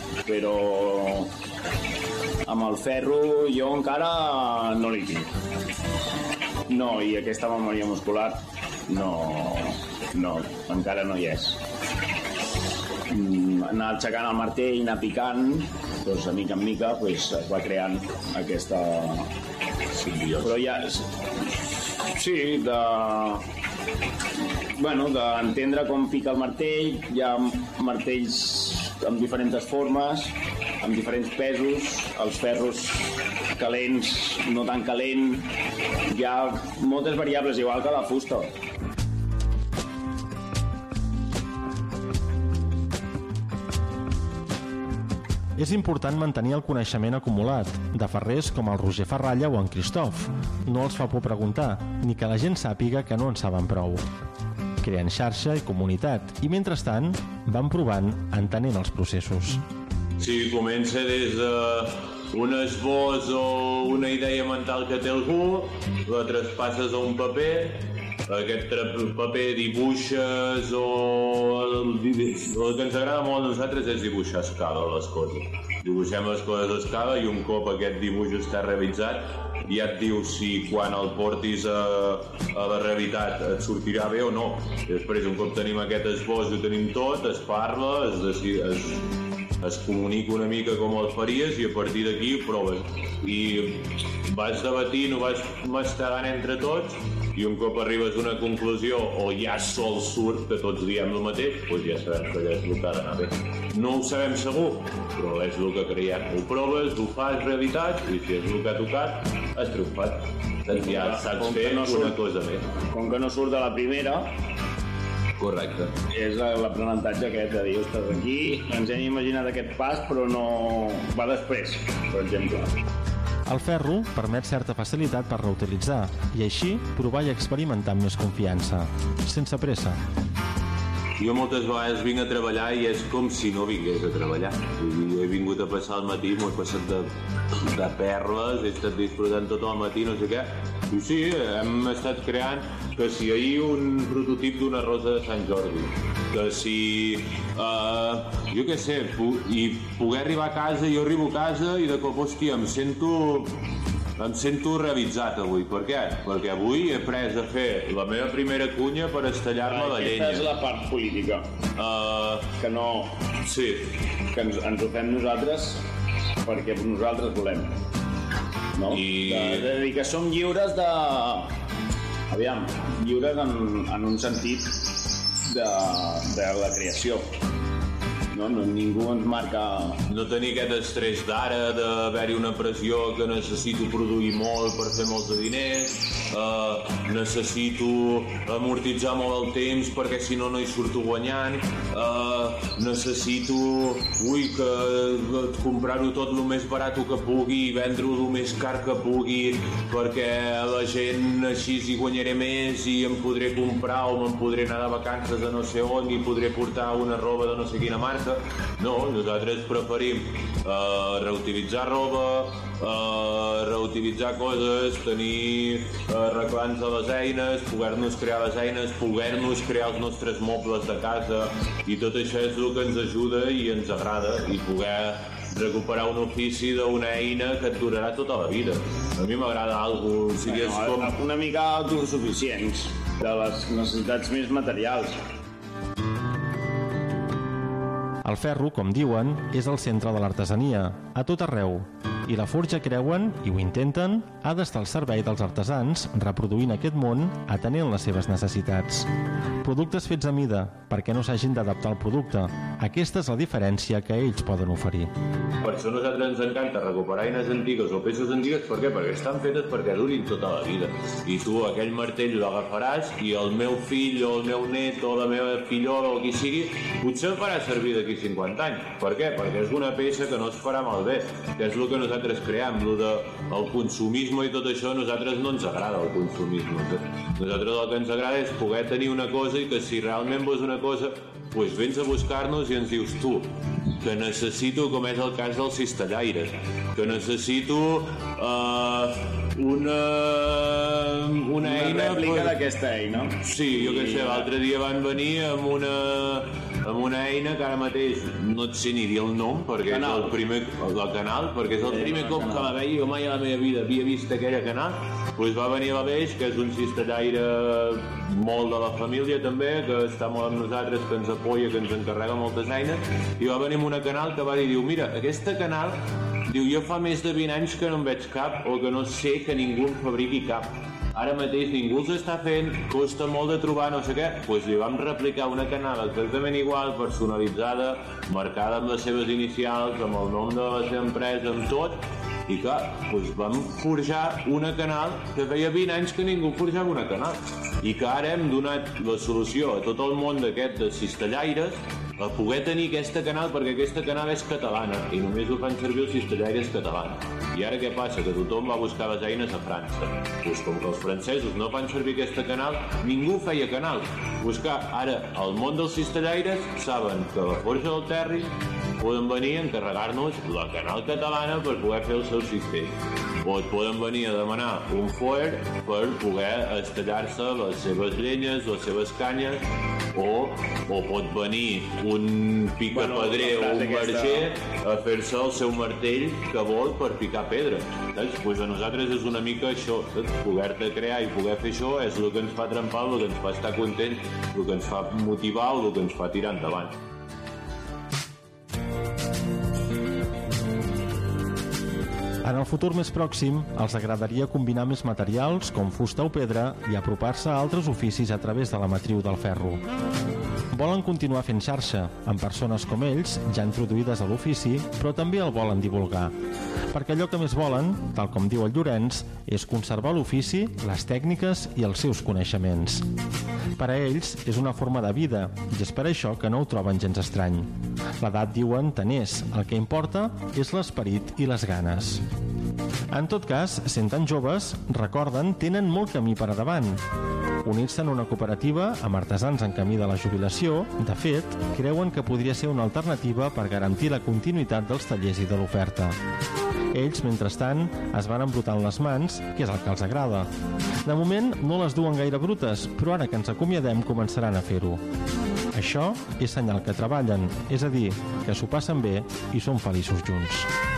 però amb el ferro jo encara no l'hi tinc. No, i aquesta memòria muscular no, encara no hi és. Anar aixecant el martell, anar picant, doncs, de mica en mica es va creant aquesta simbiosi. Però ja... Sí, d'entendre com pica el martell. Hi ha martells amb diferents formes, amb diferents pesos, els ferros calents, no tan calent. Hi ha moltes variables, igual que la fusta. És important mantenir el coneixement acumulat, de ferrers com el Roger Ferralla o en Cristof. No els fa por preguntar, ni que la gent sàpiga que no en saben prou. Creen xarxa i comunitat, i mentrestant van provant, entenent els processos. Sí, comença des d'un esbós o una idea mental que té algú, la traspasses a un paper, aquest paper dibuixes el que ens agrada molt a nosaltres és dibuixar a escala les coses. Dibuixem les coses a escala i un cop aquest dibuix està realitzat ja et diu si quan el portis a la realitat et sortirà bé o no. I després, un cop tenim aquest esbós i ho tenim tot, es parla, es comunica una mica com el faries i a partir d'aquí proves. I vas debatint, ho vas mastegant entre tots i un cop arribes a una conclusió o ja sol surt que tots diem el mateix, doncs ja sabem que allò és el que ha d'anar bé. No ho sabem segur, però és el que creiem. Ho proves, ho fas realitat i si és el que ha tocat, has triomfat. Ja saps fer una cosa més. Com que no surt de la primera... Correcte. És l'aprenentatge aquest de dir, ostres, aquí ens hem imaginat aquest pas però no va després, per exemple. El ferro permet certa facilitat per reutilitzar i així provar i experimentar amb més confiança, sense pressa. Jo moltes vegades vinc a treballar i és com si no vingués a treballar. Jo he vingut a passar el matí, m'ho he passat de perles, he estat disfrutant tot el matí, no sé què. I sí, hem estat creant que si ahir un prototip d'una rosa de Sant Jordi, que si, jo què sé, i poder arribar a casa, jo arribo a casa i de cop, hòstia, em sento realitzat avui. Per què? Perquè avui he pres a fer la meva primera cunya per estallar-me la llenya. Aquesta és la part política. Que no... Sí. Que ens ho fem nosaltres perquè nosaltres volem. No? És a dir, que som lliures de... Aviam, lliures en un sentit de la creació. No, ningú ens marca... No tenir aquest estrès d'ara, d'haver-hi una pressió que necessito produir molt per fer molts de diners, necessito amortitzar molt el temps perquè si no hi surto guanyant, necessito comprar-ho tot el més barat que pugui i vendre-ho el més car que pugui perquè la gent així hi guanyaré més i em podré comprar o me'n podré anar de vacances a no sé on i podré portar una roba de no sé quina marca. No, nosaltres preferim reutilitzar roba, reutilitzar coses, tenir reclams a les eines, poder-nos crear les eines, poder-nos crear els nostres mobles de casa i tot això és el que ens ajuda i ens agrada i poder recuperar un ofici d'una eina que et durarà tota la vida. A mi m'agrada alguna cosa... Una mica autosuficients de les necessitats més materials. El ferro, com diuen, és el centre de l'artesania, a tot arreu. I la forja, creuen, i ho intenten, ha d'estar al servei dels artesans, reproduint aquest món, atenent les seves necessitats. Productes fets a mida, perquè no s'hagin d'adaptar al producte. Aquesta és la diferència que ells poden oferir. Per això a nosaltres ens encanta recuperar eines antigues o peces antigues, per què? Perquè estan fetes perquè durin tota la vida. I tu aquell martell l'agafaràs i el meu fill o el meu net o la meva fillola o qui sigui, potser el farà servir d'aquí 50 anys. Per què? Perquè és una peça que no es farà malbé, que és el que nosaltres creem, el consumisme i tot això. A nosaltres no ens agrada el consumisme. Nosaltres el que ens agrada és poder tenir una cosa i que si realment vols una cosa, doncs vens a buscar-nos i ens dius tu, que necessito, com és el cas dels cistellaires, que necessito una eina... Una rèplica d'aquesta eina. Sí, jo què sé, l'altre dia van venir amb amb una eina que ara mateix no et sé ni dir el nom, perquè és el primer canal, perquè és el primer cop que la veia, jo mai a la meva vida havia vist aquella canal, doncs va venir l'Aleix, que és un cistellaire molt de la família també, que està molt amb nosaltres, que ens apoya, que ens encarrega moltes eines, i va venir amb una canal que va dir, mira, aquesta canal, diu, jo fa més de 20 anys que no en veig cap, o que no sé que ningú en fabriqui cap. Ara mateix ningú els està fent, costa molt de trobar, no sé què, doncs li vam replicar una canal exactament igual, personalitzada, marcada amb les seves inicials, amb el nom de la seva empresa, amb tot, i clar, doncs vam forjar una canal que feia 20 anys que ningú forjava una canal, i que ara hem donat la solució a tot el món d'aquest de cistellaires a poder tenir aquesta canal, perquè aquesta canal és catalana i només ho fan servir els cistellaires catalans. I ara què passa? Que tothom va buscar les eines a França. Doncs com que els francesos no fan servir aquesta canal, ningú feia canal. Ara, al món dels cistellaires saben que a la Forja del Terri poden venir a encarregar-nos la canal catalana per poder fer els seus cistells. O et poden venir a demanar un foer per poder estallar-se les seves llenyes, les seves canyes, o pot venir un picapedrer o un verger a fer-se el seu martell que vol per picar pedra. Doncs a nosaltres és una mica això, poder-te crear i poder fer això és el que ens fa trempar, el que ens fa estar contents, el que ens fa motivar o el que ens fa tirar endavant. En el futur més pròxim, els agradaria combinar més materials, com fusta o pedra, i apropar-se a altres oficis a través de la matriu del ferro. Volen continuar fent xarxa, amb persones com ells, ja introduïdes a l'ofici, però també el volen divulgar. Perquè allò que més volen, tal com diu el Llorenç, és conservar l'ofici, les tècniques i els seus coneixements. Per a ells és una forma de vida, i és per això que no ho troben gens estrany. L'edat, diuen, tant és. El que importa és l'esperit i les ganes. En tot cas, sent tan joves, recorden, tenen molt camí per davant. Unir-se en una cooperativa amb artesans en camí de la jubilació, de fet, creuen que podria ser una alternativa per garantir la continuïtat dels tallers i de l'oferta. Ells, mentrestant, es van embrutant les mans, que és el que els agrada. De moment no les duen gaire brutes, però ara que ens acomiadem començaran a fer-ho. Això és senyal que treballen, és a dir, que s'ho passen bé i són feliços junts.